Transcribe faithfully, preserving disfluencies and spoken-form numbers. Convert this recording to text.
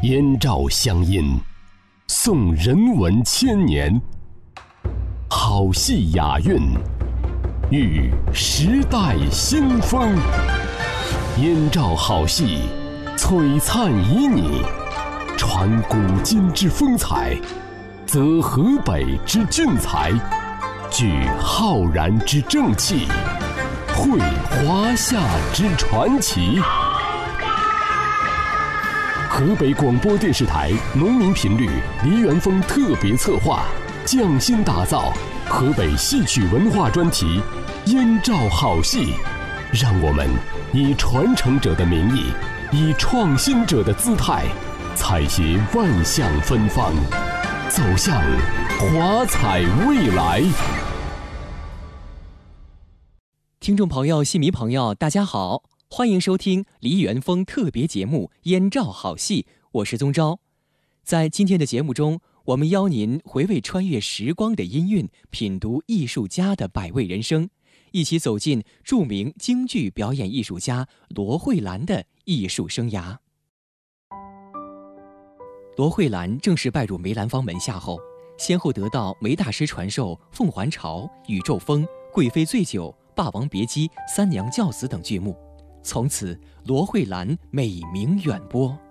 燕赵乡音，颂人文千年，好戏雅韵，遇时代新风。燕赵好戏，璀璨旖旎，传古今之风采，则河北之俊才，聚浩然之正气，绘华夏之传奇。河北广播电视台农民频率梨园风特别策划，匠心打造河北戏曲文化专题《燕赵好戏》，让我们以传承者的名义，以创新者的姿态，采撷万象芬芳，走向华彩未来。 听众朋友、戏迷朋友，大家好，欢迎收听梨园风特别节目《燕赵好戏》，我是宗昭。在今天的节目中，我们邀您回味穿越时光的音韵，品读艺术家的百味人生，一起走进著名京剧表演艺术家罗慧兰的艺术生涯。罗慧兰正式拜入梅兰芳门下后，先后得到梅大师传授《凤还巢》《宇宙风》《贵妃醉酒》《霸王别姬》《三娘教子》等剧目，从此罗慧兰美名远播。